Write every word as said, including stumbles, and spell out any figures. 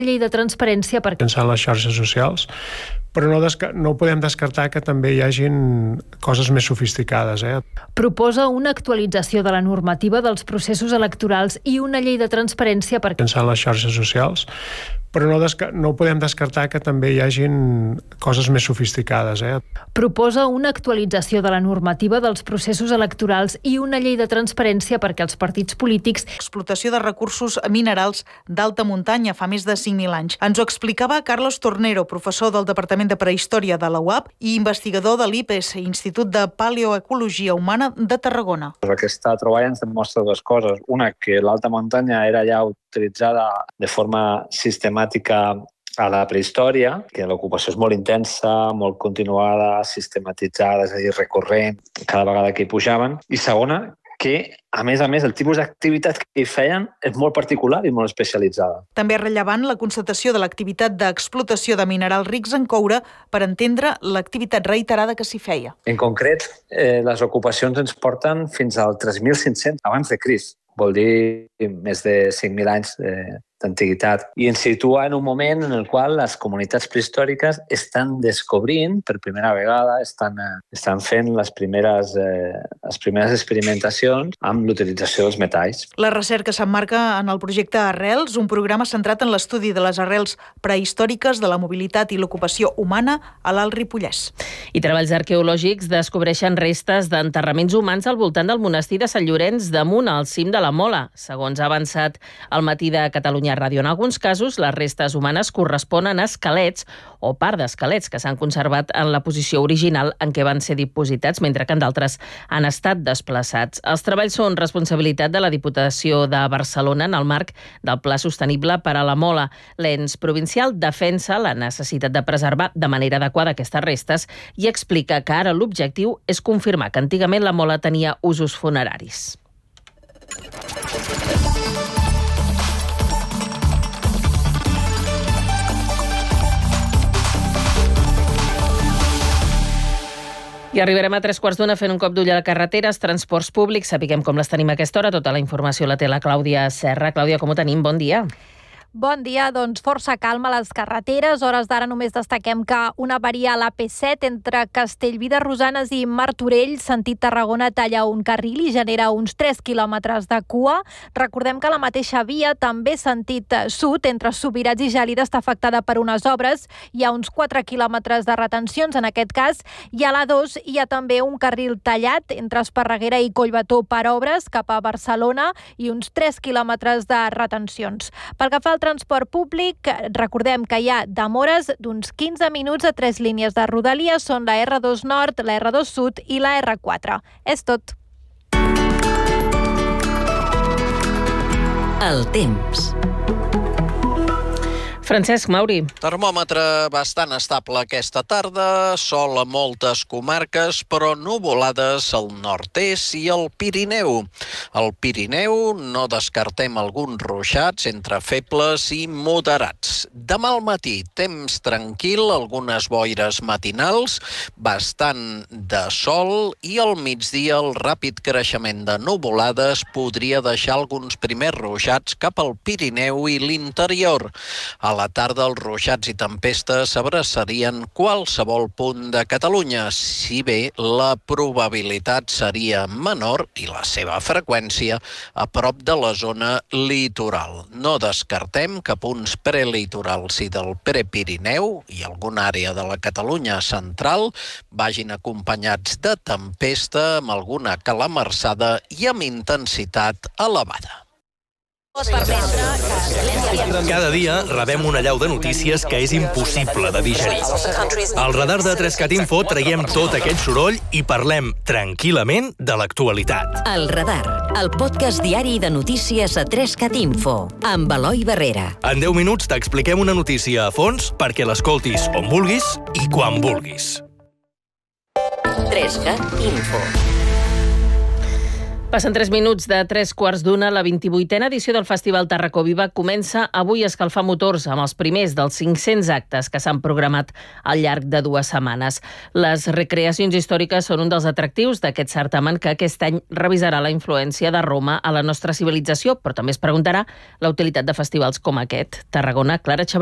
llei de transparència perquè... Pensant en les xarxes socials, però no, desca- no podem descartar que també hi hagin coses més sofisticades. Eh? Proposa una actualització de la normativa dels processos electorals i una llei de transparència perquè... Pensant en les xarxes socials, però no, desca- no podem descartar que també hi hagin coses més sofisticades. Eh? Proposa una actualització de la normativa dels processos electorals i una llei de transparència perquè els partits polítics... Explotació de recursos minerals d'alta muntanya fa més de cinc mil anys. Ens ho explicava Carlos Tornero, professor del Departament de Prehistòria de la U A P i investigador de l'I P E S, Institut de Paleoecologia Humana de Tarragona. Aquesta troballa ens demostra dues coses. Una, que l'alta muntanya era ja utilitzada de forma sistemàtica a la prehistòria, que l'ocupació és molt intensa, molt continuada, sistematitzada, és a dir, recurrent, cada vegada que hi pujaven. I segona, que, a més a més, el tipus d'activitat que hi feien és molt particular i molt especialitzada. També és rellevant la constatació de l'activitat d'explotació de minerals rics en coure per entendre l'activitat reiterada que s'hi feia. En concret, eh, les ocupacions ens porten fins al tres mil cinc-cents abans de Crist. Vol dir més de cinc mil anys eh, d'antiguitat. I ens situa en un moment en el qual les comunitats prehistòriques estan descobrint per primera vegada, estan, eh, estan fent les primeres, eh, les primeres experimentacions amb l'utilització dels metalls. La recerca s'emmarca en el projecte Arrels, un programa centrat en l'estudi de les arrels prehistòriques de la mobilitat i l'ocupació humana a l'Alt Ripollès. I treballs arqueològics descobreixen restes d'enterraments humans al voltant del monestir de Sant Llorenç d'Amunt, al cim de la Mola. Segons ha avançat al Matí de Catalunya Ràdio, en alguns casos les restes humanes corresponen a esquelets o part d'esquelets que s'han conservat en la posició original en què van ser dipositats, mentre que en d'altres han estat desplaçats. Els treballs són responsabilitat de la Diputació de Barcelona en el marc del Pla Sostenible per a la Mola. L'ens provincial defensa la necessitat de preservar de manera adequada aquestes restes i explica que ara l'objectiu és confirmar que antigament la Mola tenia usos funeraris. I arribarem a tres quarts d'una fent un cop d'ull a la carreteres, transports públics, sapiguem com les tenim a aquesta hora. Tota la informació la té la Clàudia Serra. Clàudia, com ho tenim? Bon dia. Bon dia, doncs força calma a les carreteres. Hores d'ara només destaquem que una avaria a l'A P set entre Castellví de Rosanes i Martorell, sentit Tarragona, talla un carril i genera uns tres quilòmetres de cua. Recordem que la mateixa via, també sentit sud, entre Subirats i Gelida, està afectada per unes obres. Hi ha uns quatre quilòmetres de retencions, en aquest cas. I a l'A dos hi ha també un carril tallat entre Esparreguera i Collbató per obres cap a Barcelona i uns tres quilòmetres de retencions. Pel que fa al transport públic, recordem que hi ha demores d'uns quinze minuts a tres línies de Rodalies, són la R dos Nord, la R dos Sud i la R quatre. És tot. El temps. Francesc Mauri. Termòmetre bastant estable aquesta tarda, sol a moltes comarques, però nuvolades al nord-est i al Pirineu. Al Pirineu no descartem alguns ruixats entre febles i moderats. Demà al matí, temps tranquil, algunes boires matinals, bastant de sol i al migdia el ràpid creixement de nuvolades podria deixar alguns primers ruixats cap al Pirineu i l'interior. A la tarda els ruixats i tempestes abraçarien qualsevol punt de Catalunya, si bé la probabilitat seria menor i la seva freqüència a prop de la zona litoral. No descartem que punts prelitorals i del Prepirineu i alguna àrea de la Catalunya central vagin acompanyats de tempesta amb alguna calamarsada i amb intensitat elevada. Cada dia rebem una allau de notícies que és impossible de digerir. Al radar de Trescat Info traiem tot aquest soroll i parlem tranquil·lament de l'actualitat. El Radar, el podcast diari de notícies a Trescat Info, amb Eloi Barrera. En deu minuts t'expliquem una notícia a fons perquè l'escoltis on vulguis i quan vulguis. Trescat Info. Passen tres minuts de tres quarts d'una. La vint-i-vuitena edició del Festival Tarracó Viva comença avui a escalfar motors amb els primers dels cinc-cents actes que s'han programat al llarg de dues setmanes. Les recreacions històriques són un dels atractius d'aquest certamen que aquest any revisarà la influència de Roma a la nostra civilització, però també es preguntarà la utilitat de festivals com aquest. Tarragona, Clara Xavier.